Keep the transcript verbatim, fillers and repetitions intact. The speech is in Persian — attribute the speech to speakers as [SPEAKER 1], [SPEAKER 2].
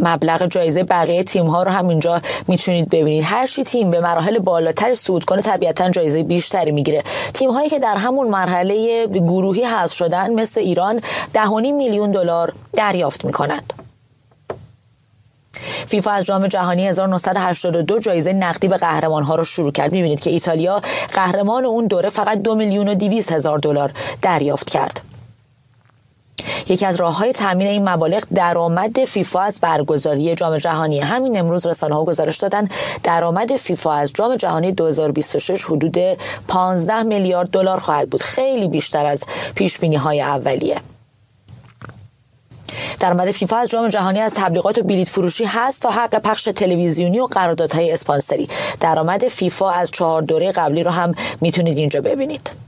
[SPEAKER 1] مبلغ جایزه بقیه تیم‌ها رو هم اینجا میتونید ببینید. هر چی تیم به مراحل بالاتر صعود کنه طبیعتاً جایزه بیشتری میگیره. تیم‌هایی که در همون مرحله گروهی حذف شدن مثل ایران ده و نیم میلیون دلار دریافت میکنند. فیفا از جام جهانی هزار و نهصد و هشتاد و دو جایزه نقدی به قهرمان‌ها رو شروع کرد. می‌بینید که ایتالیا قهرمان اون دوره فقط دو میلیون و دویست هزار دلار دریافت کرد. یکی از راه‌های تامین این مبالغ درآمد فیفا از برگزاری جام جهانی. همین امروز رسانه‌ها گزارش دادن درآمد فیفا از جام جهانی دو هزار و بیست و شش حدود پانزده میلیارد دلار خواهد بود، خیلی بیشتر از پیش‌بینی‌های اولیه. درآمد فیفا از جام جهانی از تبلیغات و بلیط فروشی هست تا حق پخش تلویزیونی و قراردادهای اسپانسری. درآمد فیفا از چهار دوره قبلی رو هم میتونید اینجا ببینید.